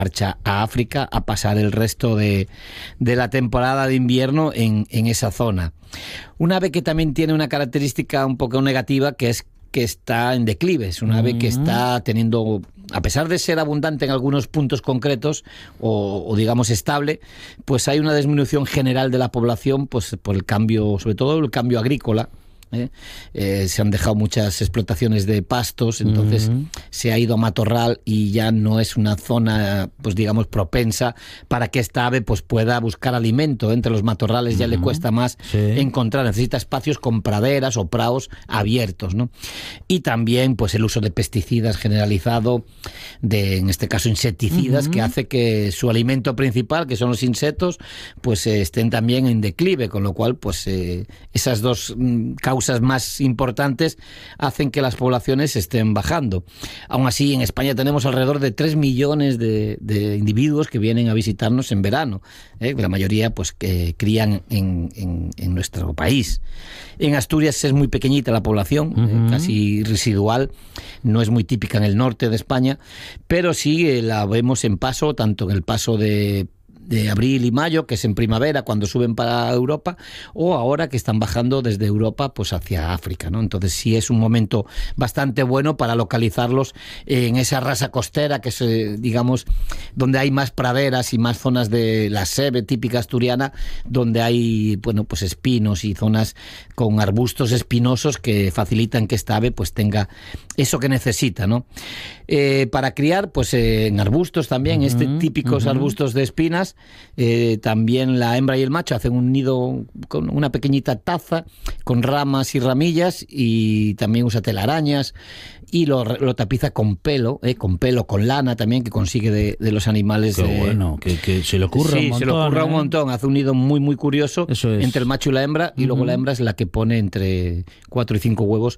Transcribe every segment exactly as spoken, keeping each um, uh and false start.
marcha a África a pasar el resto de, de la temporada de invierno en, en esa zona. Un ave que también tiene una característica un poco negativa, que es que está en declive. Es un ave que está teniendo, a pesar de ser abundante en algunos puntos concretos o, o digamos estable, pues hay una disminución general de la población, pues por el cambio, sobre todo el cambio agrícola. ¿Eh? Eh, se han dejado muchas explotaciones de pastos, entonces uh-huh. se ha ido a matorral y ya no es una zona, pues digamos, propensa para que esta ave pues pueda buscar alimento. Entre los matorrales ya uh-huh. le cuesta más sí. encontrar, necesita espacios con praderas o praos abiertos, ¿no? Y también pues el uso de pesticidas generalizado, de en este caso insecticidas, uh-huh. que hace que su alimento principal, que son los insectos, pues eh, estén también en declive, con lo cual pues eh, esas dos mm, causas más importantes hacen que las poblaciones estén bajando. Aún así, en España tenemos alrededor de tres millones de, de individuos que vienen a visitarnos en verano, ¿eh? La mayoría pues que crían en, en, en nuestro país. En Asturias es muy pequeñita la población, uh-huh. eh, casi residual, no es muy típica en el norte de España, pero sí eh, la vemos en paso, tanto en el paso de de abril y mayo, que es en primavera cuando suben para Europa, o ahora que están bajando desde Europa pues hacia África, ¿no? Entonces sí es un momento bastante bueno para localizarlos en esa rasa costera, que es, eh, digamos, donde hay más praderas y más zonas de la sebe típica asturiana, donde hay, bueno, pues espinos y zonas con arbustos espinosos que facilitan que esta ave pues tenga eso que necesita, ¿no? Eh, para criar, pues eh, en arbustos también, uh-huh, este típicos uh-huh. arbustos de espinas. Eh, también la hembra y el macho hacen un nido con una pequeñita taza con ramas y ramillas, y también usa telarañas y lo, lo tapiza con pelo, eh, con pelo, con lana también, que consigue de, de los animales. Qué de... bueno, que, que se le ocurra sí, un montón. se le ocurra ¿eh? un montón. Hace un nido muy, muy curioso Eso es. entre el macho y la hembra, y uh-huh. luego la hembra es la que pone entre cuatro y cinco huevos,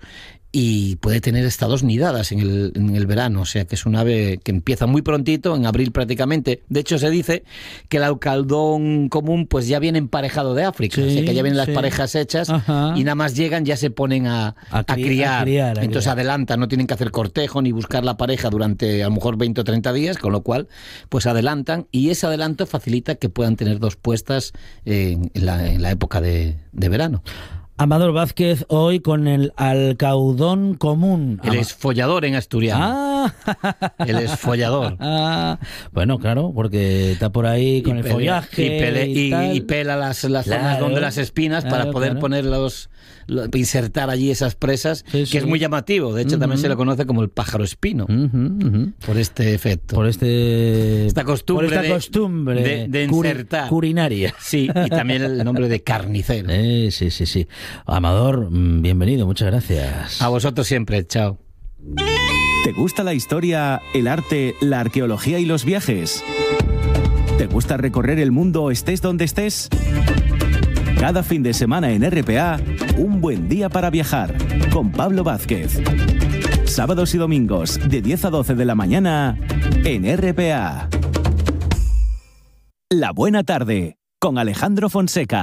y puede tener hasta dos nidadas en el, en el verano. O sea que es un ave que empieza muy prontito, en abril prácticamente. De hecho, se dice que el alcaldón común pues ya viene emparejado de África, sí, o sea que ya vienen las sí. parejas hechas. Ajá. Y nada más llegan, ya se ponen a, a, cri- a, criar. a criar. A Entonces criar. adelantan, no tienen que hacer cortejo ni buscar la pareja durante a lo mejor veinte o treinta días, con lo cual pues adelantan, y ese adelanto facilita que puedan tener dos puestas en la, en la época de, de verano. Amador Vázquez, hoy con el alcaudón común. El esfollador en asturiano. Ah. El esfollador. Ah. Bueno, claro, porque está por ahí con y el pelea, follaje. Y, pele, y, y, y pela las, las claro, zonas donde las espinas, claro, para poder claro. poner los, los, insertar allí esas presas, sí, que sí. es muy llamativo. De hecho, uh-huh. también se le conoce como el pájaro espino, uh-huh, uh-huh. por este efecto. Por este esta costumbre, por esta de, costumbre de, de insertar. Culinaria. Sí, y también el nombre de carnicero. Eh, sí, sí, sí. Amador, bienvenido, muchas gracias. A vosotros siempre, chao. ¿Te gusta la historia, el arte, la arqueología y los viajes? ¿Te gusta recorrer el mundo estés donde estés? Cada fin de semana en R P A, un buen día para viajar, con Pablo Vázquez. Sábados y domingos, de diez a doce de la mañana, en R P A. La buena tarde, con Alejandro Fonseca.